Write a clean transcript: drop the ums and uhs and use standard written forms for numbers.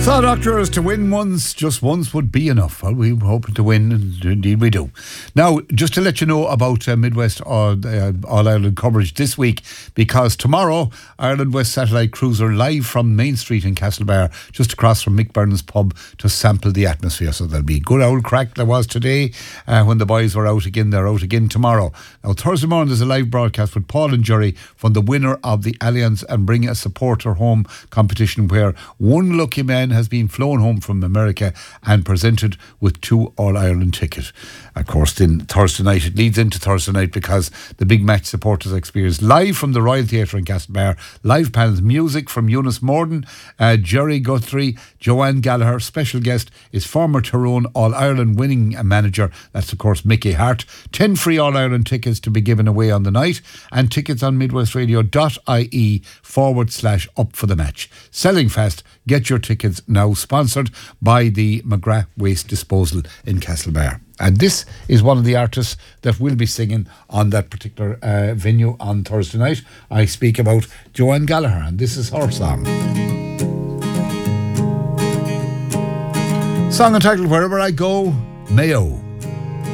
So, doctors, to win once, just once would be enough. Well, we were hoping to win, and indeed we do. Now, just to let you know about Midwest All-Ireland coverage this week, because tomorrow, Ireland West Satellite crews are live from Main Street in Castlebar, just across from Mick Byrne's pub, to sample the atmosphere. So there'll be good old crack there was today when the boys were out again. They're out again tomorrow. Now, Thursday morning, there's a live broadcast with Paul and Jerry from the winner of the Allianz and Bring a Supporter Home competition, where one lucky man has been flown home from America and presented with 2 All-Ireland tickets. Of course, then Thursday night, it leads into Thursday night because the big match supporters experience live from the Royal Theatre in Castlebar, live panels, music from Eunice Morden, Jerry Guthrie, Joanne Gallagher. Special guest is former Tyrone All-Ireland winning manager, that's of course Mickey Hart. 10 free All-Ireland tickets to be given away on the night, and tickets on midwestradio.ie/up for the match. Selling fast. Get your tickets now. Sponsored by the McGrath Waste Disposal in Castlebar. And this is one of the artists that will be singing on that particular venue on Thursday night. I speak about Joanne Gallagher, and this is her song. Song entitled Wherever I Go, Mayo.